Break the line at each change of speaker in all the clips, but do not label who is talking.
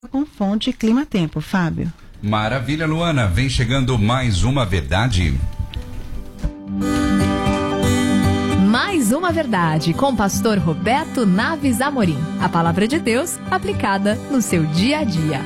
com fonte Clima-Tempo. Fábio.
Maravilha, Luana. Vem chegando mais uma verdade.
Mais uma verdade com o pastor Roberto Naves Amorim. A palavra de Deus aplicada no seu dia a dia.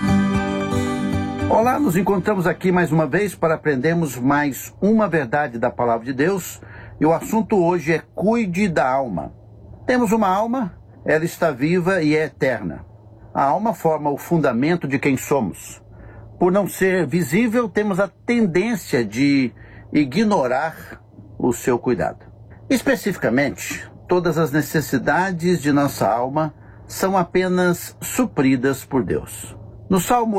Olá, nos encontramos aqui mais uma vez para aprendermos mais uma verdade da palavra de Deus. E o assunto hoje é cuide da alma. Temos uma alma, ela está viva e é eterna. A alma forma o fundamento de quem somos. Por não ser visível, temos a tendência de ignorar o seu cuidado. Especificamente, todas as necessidades de nossa alma são apenas supridas por Deus. No Salmo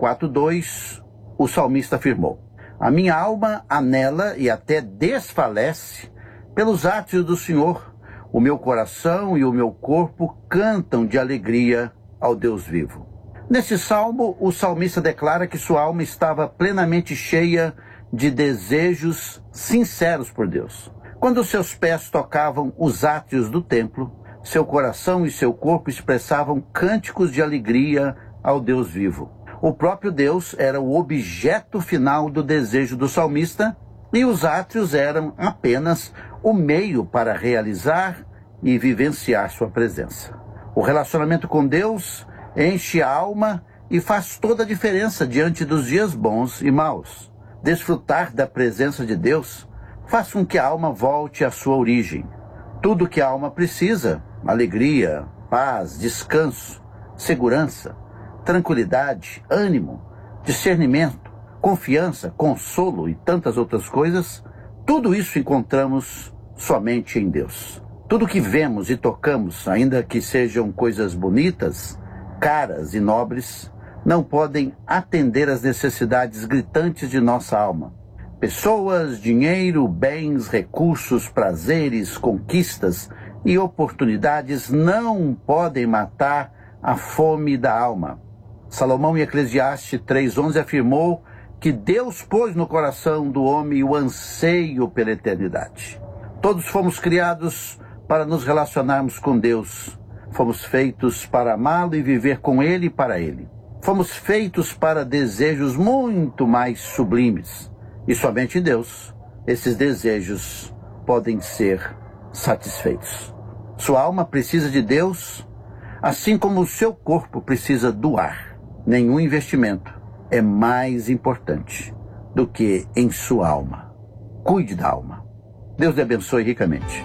84:2, o salmista afirmou: "A minha alma anela e até desfalece pelos átrios do Senhor. O meu coração e o meu corpo cantam de alegria ao Deus vivo." Nesse salmo, o salmista declara que sua alma estava plenamente cheia de desejos sinceros por Deus. Quando seus pés tocavam os átrios do templo, seu coração e seu corpo expressavam cânticos de alegria ao Deus vivo. O próprio Deus era o objeto final do desejo do salmista e os átrios eram apenas o meio para realizar e vivenciar sua presença. O relacionamento com Deus enche a alma e faz toda a diferença diante dos dias bons e maus. Desfrutar da presença de Deus faz com que a alma volte à sua origem. Tudo que a alma precisa, alegria, paz, descanso, segurança, tranquilidade, ânimo, discernimento, confiança, consolo e tantas outras coisas, tudo isso encontramos somente em Deus. Tudo que vemos e tocamos, ainda que sejam coisas bonitas, caras e nobres, não podem atender às necessidades gritantes de nossa alma. Pessoas, dinheiro, bens, recursos, prazeres, conquistas e oportunidades não podem matar a fome da alma. Salomão em Eclesiastes 3:11 afirmou que Deus pôs no coração do homem o anseio pela eternidade. Todos fomos criados para nos relacionarmos com Deus. Fomos feitos para amá-lo e viver com Ele e para Ele. Fomos feitos para desejos muito mais sublimes. E somente em Deus, esses desejos podem ser satisfeitos. Sua alma precisa de Deus, assim como o seu corpo precisa do ar. Nenhum investimento é mais importante do que em sua alma. Cuide da alma. Deus lhe abençoe ricamente.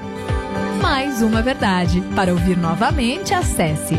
Mais uma verdade. Para ouvir novamente, acesse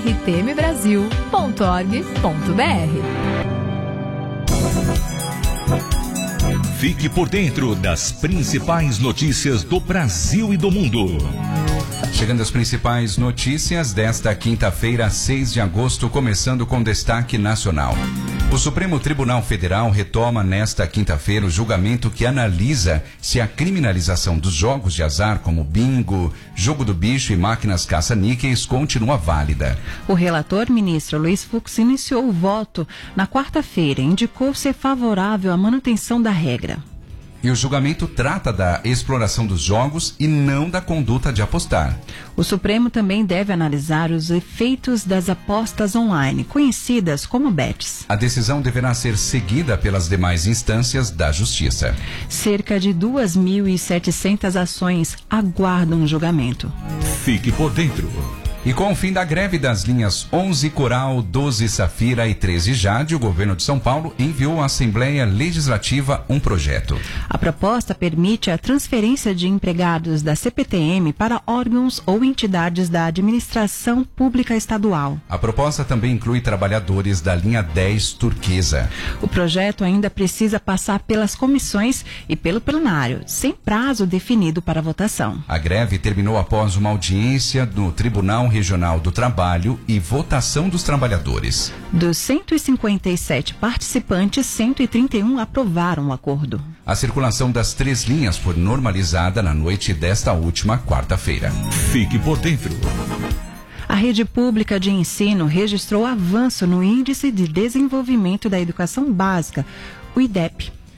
rtmbrasil.org.br.
Fique por dentro das principais notícias do Brasil e do mundo.
Chegando às principais notícias desta quinta-feira, 6 de agosto, começando com destaque nacional. O Supremo Tribunal Federal retoma nesta quinta-feira o julgamento que analisa se a criminalização dos jogos de azar como bingo, jogo do bicho e máquinas caça-níqueis continua válida.
O relator, ministro Luiz Fux, iniciou o voto na quarta-feira e indicou ser favorável à manutenção da regra.
E o julgamento trata da exploração dos jogos e não da conduta de apostar.
O Supremo também deve analisar os efeitos das apostas online, conhecidas como bets.
A decisão deverá ser seguida pelas demais instâncias da Justiça.
Cerca de 2.700 ações aguardam julgamento.
Fique por dentro.
E com o fim da greve das linhas 11 Coral, 12 Safira e 13 Jade, o governo de São Paulo enviou à Assembleia Legislativa um projeto.
A proposta permite a transferência de empregados da CPTM para órgãos ou entidades da administração pública estadual.
A proposta também inclui trabalhadores da linha 10 Turquesa.
O projeto ainda precisa passar pelas comissões e pelo plenário, sem prazo definido para votação.
A greve terminou após uma audiência no Tribunal Regional do Trabalho e votação dos trabalhadores.
Dos 157 participantes, 131 aprovaram o acordo.
A circulação das 3 linhas foi normalizada na noite desta última quarta-feira.
Fique por dentro.
A rede pública de ensino registrou avanço no Índice de Desenvolvimento da Educação Básica, o IDEB,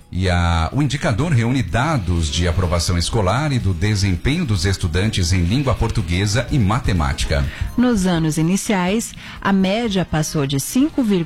E o indicador reúne dados de aprovação escolar e do desempenho dos estudantes em língua portuguesa e matemática.
Nos anos iniciais, a média passou de 5,5